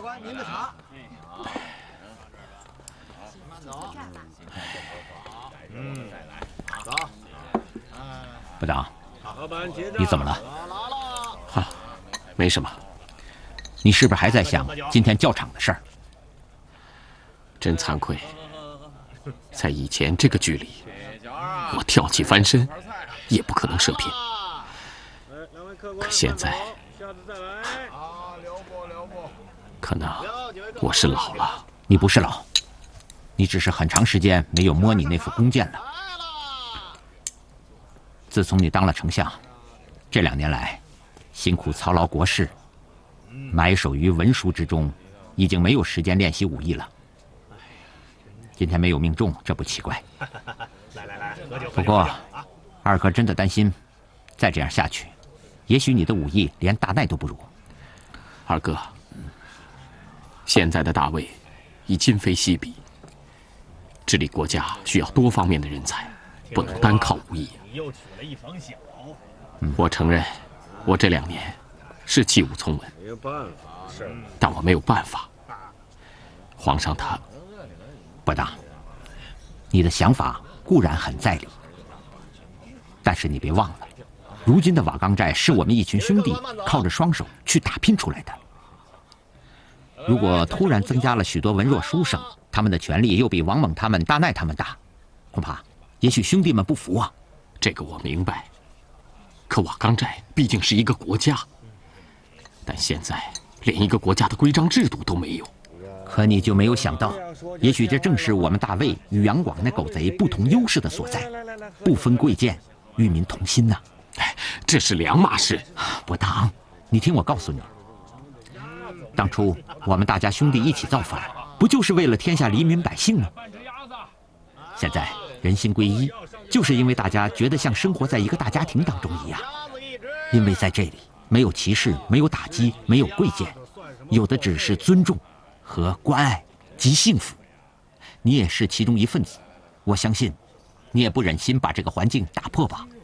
官，您的茶。慢走。走。 部长，你怎么了？ 啊，没什么。 你是不是还在想今天教场的事儿？ 真惭愧，在以前这个距离，我跳起翻身也不可能射偏。可现在，可能我是老了。 你不是老，你只是很长时间没有摸你那副弓箭了。自从你当了丞相，这2年来，辛苦操劳国事，埋首于文书之中，已经没有时间练习武艺了。今天没有命中，这不奇怪。 来，喝酒。 不过，二哥真的担心，再这样下去，也许你的武艺连大奈都不如。 二哥，现在的大魏已今非昔比，治理国家需要多方面的人才，不能单靠武艺。 你又娶了一房小。 我承认，我这2年是弃武从文， 没有办法，是， 但我没有办法。皇上他， 不当，你的想法固然很在理，但是你别忘了，如今的瓦岗寨是我们一群兄弟靠着双手去打拼出来的。如果突然增加了许多文弱书生，他们的权力又比王猛他们、大奈他们大，恐怕也许兄弟们不服啊。 这个我明白。可瓦岗寨毕竟是一个国家，但现在连一个国家的规章制度都没有。 可你就没有想到，也许这正是我们大魏与杨广那狗贼不同优势的所在，不分贵贱，与民同心呐。 这是两码事。 不当，你听我告诉你，当初我们大家兄弟一起造反，不就是为了天下黎民百姓吗？现在人心归一，就是因为大家觉得像生活在一个大家庭当中一样。因为在这里没有歧视，没有打击，没有贵贱，有的只是尊重和关爱及幸福。你也是其中一份子，我相信你也不忍心把这个环境打破吧。